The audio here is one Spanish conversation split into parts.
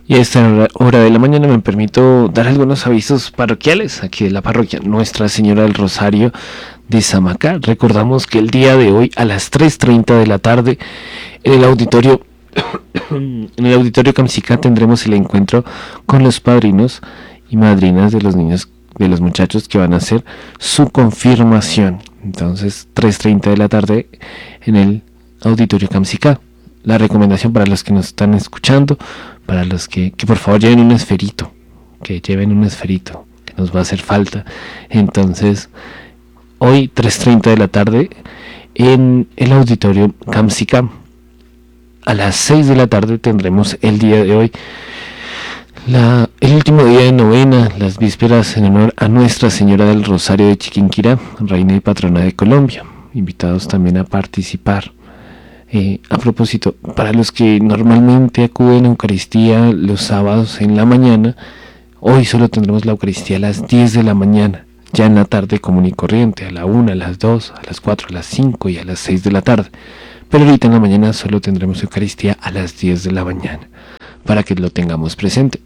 Y a esta hora de la mañana me permito dar algunos avisos parroquiales aquí de la parroquia Nuestra Señora del Rosario de Samacá. Recordamos que el día de hoy a las 3:30 de la tarde en el auditorio Camsicá tendremos el encuentro con los padrinos y madrinas de los niños, de los muchachos que van a hacer su confirmación. Entonces 3:30 de la tarde en el auditorio Camsicá. La recomendación para los que nos están escuchando, para los que por favor lleven un esferito, que nos va a hacer falta. Entonces hoy 3:30 de la tarde en el auditorio Camsicá. A las 6 de la tarde tendremos el día de hoy el último día de novena, las vísperas en honor a Nuestra Señora del Rosario de Chiquinquirá, reina y patrona de Colombia. Invitados también a participar. A propósito, para los que normalmente acuden a Eucaristía los sábados en la mañana, hoy solo tendremos la Eucaristía a las 10 de la mañana, ya en la tarde común y corriente, a la 1, a las 2, a las 4, a las 5 y a las 6 de la tarde. Pero ahorita en la mañana solo tendremos Eucaristía a las 10 de la mañana, para que lo tengamos presente.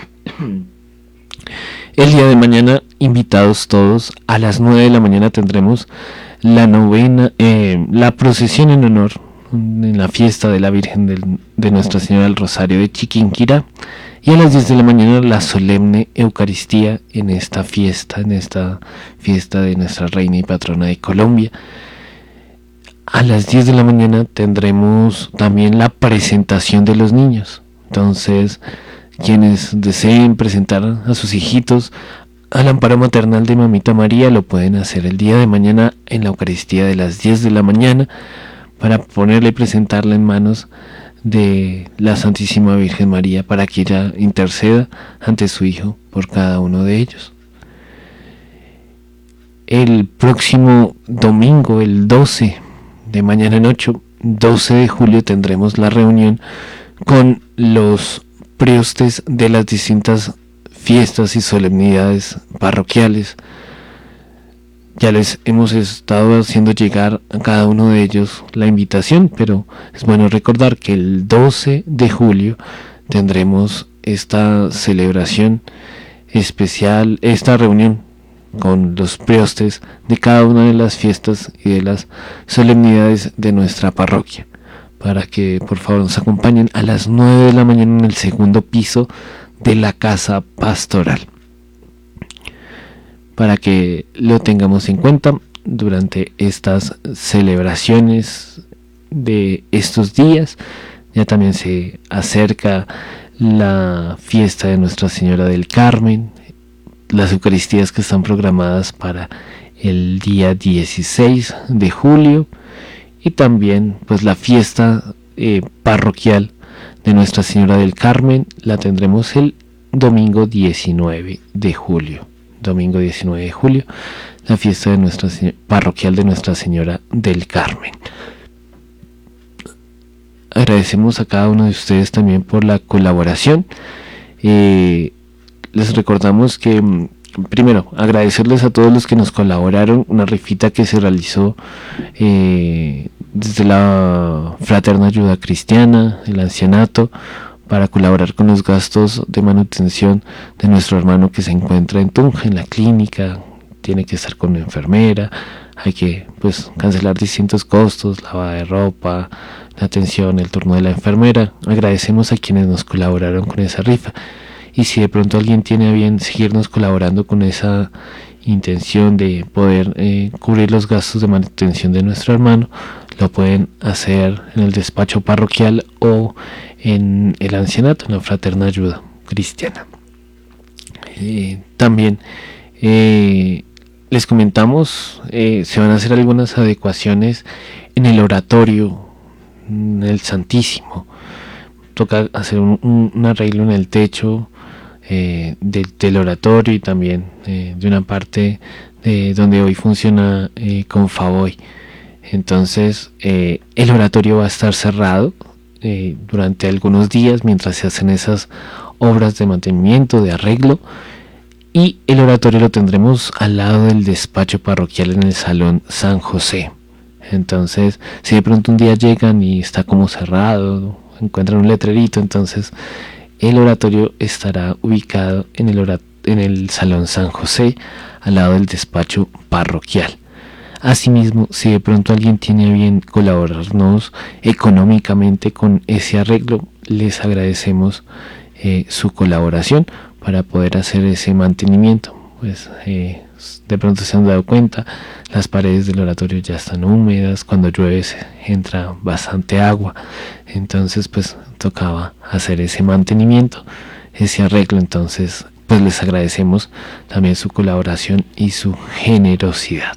El día de mañana, invitados todos, a las 9 de la mañana tendremos la novena, la procesión en honor en la fiesta de la Virgen de Nuestra Señora del Rosario de Chiquinquirá, y a las 10 de la mañana la solemne Eucaristía en esta fiesta de nuestra reina y patrona de Colombia. A las 10 de la mañana tendremos también la presentación de los niños. Entonces, quienes deseen presentar a sus hijitos al amparo maternal de Mamita María lo pueden hacer el día de mañana en la Eucaristía de las 10 de la mañana, para ponerla y presentarla en manos de la Santísima Virgen María, para que ella interceda ante su Hijo por cada uno de ellos. El próximo domingo, el 12 de mañana en 12 de julio, tendremos la reunión con los priostes de las distintas fiestas y solemnidades parroquiales. Ya les hemos estado haciendo llegar a cada uno de ellos la invitación, pero es bueno recordar que el 12 de julio tendremos esta celebración especial, esta reunión con los priostes de cada una de las fiestas y de las solemnidades de nuestra parroquia, para que por favor nos acompañen a las 9 de la mañana en el segundo piso de la casa pastoral, para que lo tengamos en cuenta durante estas celebraciones de estos días. Ya también se acerca la fiesta de Nuestra Señora del Carmen, las Eucaristías que están programadas para el día 16 de julio, y también pues la fiesta parroquial de Nuestra Señora del Carmen la tendremos el domingo 19 de julio. Domingo 19 de julio, la fiesta de parroquial de Nuestra Señora del Carmen. Agradecemos a cada uno de ustedes también por la colaboración. Les recordamos que primero agradecerles a todos los que nos colaboraron, una rifita que se realizó desde la Fraterna Ayuda Cristiana, el ancianato, para colaborar con los gastos de manutención de nuestro hermano que se encuentra en Tunja, en la clínica. Tiene que estar con una enfermera, hay que cancelar distintos costos, lavada de ropa, la atención, el turno de la enfermera. Agradecemos a quienes nos colaboraron con esa rifa, y si de pronto alguien tiene a bien seguirnos colaborando con esa intención de poder cubrir los gastos de manutención de nuestro hermano, lo pueden hacer en el despacho parroquial o en el ancianato, en la Fraterna Ayuda Cristiana. También les comentamos, se van a hacer algunas adecuaciones en el oratorio, en el Santísimo. Toca hacer un arreglo en el techo del oratorio, y también de una parte donde hoy funciona con Favoy. Entonces el oratorio va a estar cerrado durante algunos días mientras se hacen esas obras de mantenimiento, de arreglo, y el oratorio lo tendremos al lado del despacho parroquial en el Salón San José. Entonces, si de pronto un día llegan y está como cerrado, encuentran un letrerito, entonces El oratorio estará ubicado en el Salón San José, al lado del despacho parroquial. Asimismo, si de pronto alguien tiene a bien colaborarnos económicamente con ese arreglo, les agradecemos su colaboración para poder hacer ese mantenimiento. Pues de pronto se han dado cuenta, las paredes del oratorio ya están húmedas, cuando llueve entra bastante agua, entonces pues tocaba hacer ese mantenimiento, ese arreglo. Entonces pues les agradecemos también su colaboración y su generosidad.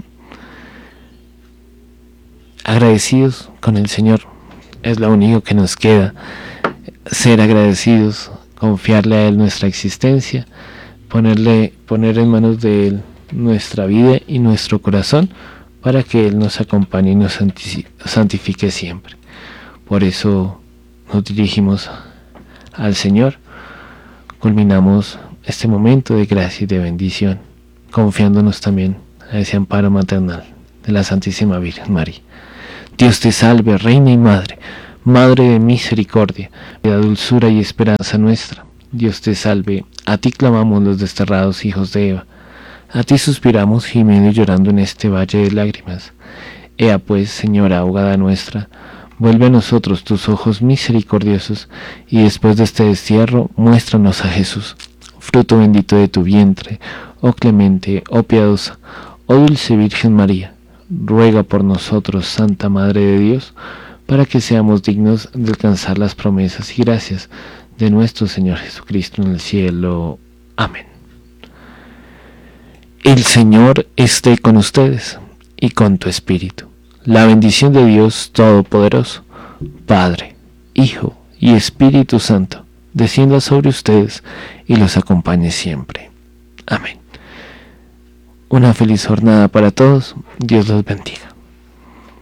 Agradecidos con el Señor, es lo único que nos queda, ser agradecidos, confiarle a Él nuestra existencia, poner en manos de Él nuestra vida y nuestro corazón, para que Él nos acompañe y nos santifique siempre. Por eso nos dirigimos al Señor, culminamos este momento de gracia y de bendición, confiándonos también a ese amparo maternal de la Santísima Virgen María. Dios te salve, Reina y Madre, Madre de misericordia, de dulzura y esperanza nuestra. Dios te salve, a ti clamamos los desterrados hijos de Eva, a ti suspiramos gimiendo y llorando en este valle de lágrimas. Ea pues, Señora abogada nuestra, vuelve a nosotros tus ojos misericordiosos, y después de este destierro, muéstranos a Jesús, fruto bendito de tu vientre, oh clemente, oh piadosa, oh dulce Virgen María. Ruega por nosotros, Santa Madre de Dios, para que seamos dignos de alcanzar las promesas y gracias de nuestro Señor Jesucristo en el cielo. Amén. El Señor esté con ustedes y con tu espíritu. La bendición de Dios Todopoderoso, Padre, Hijo y Espíritu Santo, descienda sobre ustedes y los acompañe siempre. Amén. Una feliz jornada para todos. Dios los bendiga.